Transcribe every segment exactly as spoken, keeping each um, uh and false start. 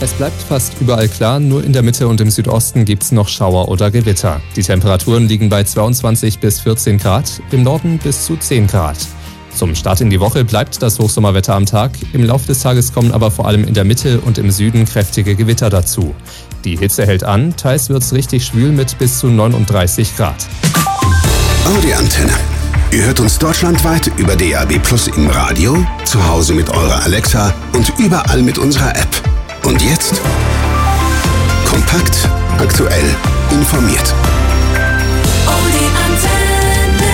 Es bleibt fast überall klar, nur in der Mitte und im Südosten gibt's noch Schauer oder Gewitter. Die Temperaturen liegen bei zweiundzwanzig bis vierzehn Grad, im Norden bis zu zehn Grad. Zum Start in die Woche bleibt das Hochsommerwetter am Tag, im Laufe des Tages kommen aber vor allem in der Mitte und im Süden kräftige Gewitter dazu. Die Hitze hält an, teils wird's richtig schwül mit bis zu neununddreißig Grad. Audi Antenne. Ihr hört uns deutschlandweit über D A B Plus im Radio, zu Hause mit eurer Alexa und überall mit unserer App. Und jetzt kompakt, aktuell, informiert. Audi Antenne.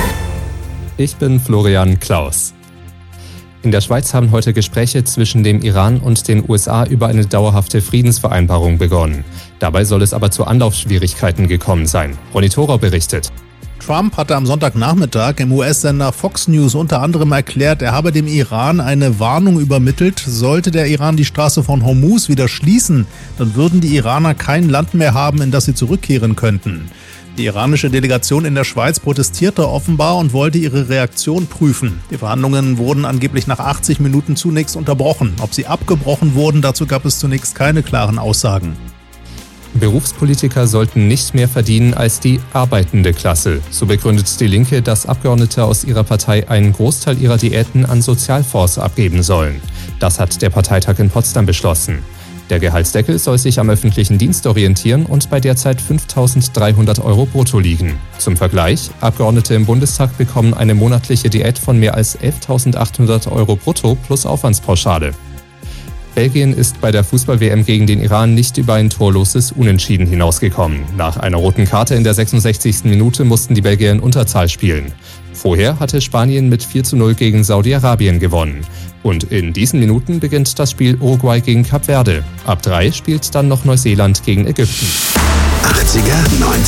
Ich bin Florian Klaus. In der Schweiz haben heute Gespräche zwischen dem Iran und den U S A über eine dauerhafte Friedensvereinbarung begonnen. Dabei soll es aber zu Anlaufschwierigkeiten gekommen sein. Ronny Thorau berichtet. Trump hatte am Sonntagnachmittag im U S-Sender Fox News unter anderem erklärt, er habe dem Iran eine Warnung übermittelt. Sollte der Iran die Straße von Hormuz wieder schließen, dann würden die Iraner kein Land mehr haben, in das sie zurückkehren könnten. Die iranische Delegation in der Schweiz protestierte offenbar und wollte ihre Reaktion prüfen. Die Verhandlungen wurden angeblich nach achtzig Minuten zunächst unterbrochen. Ob sie abgebrochen wurden, dazu gab es zunächst keine klaren Aussagen. Berufspolitiker sollten nicht mehr verdienen als die arbeitende Klasse. So begründet die Linke, dass Abgeordnete aus ihrer Partei einen Großteil ihrer Diäten an Sozialfonds abgeben sollen. Das hat der Parteitag in Potsdam beschlossen. Der Gehaltsdeckel soll sich am öffentlichen Dienst orientieren und bei derzeit fünftausenddreihundert Euro brutto liegen. Zum Vergleich, Abgeordnete im Bundestag bekommen eine monatliche Diät von mehr als elftausendachthundert Euro brutto plus Aufwandspauschale. Belgien ist bei der Fußball-W M gegen den Iran nicht über ein torloses Unentschieden hinausgekommen. Nach einer roten Karte in der sechsundsechzigsten Minute mussten die Belgier in Unterzahl spielen. Vorher hatte Spanien mit vier zu null gegen Saudi-Arabien gewonnen. Und in diesen Minuten beginnt das Spiel Uruguay gegen Kap Verde. Ab drei spielt dann noch Neuseeland gegen Ägypten. achtziger, neunziger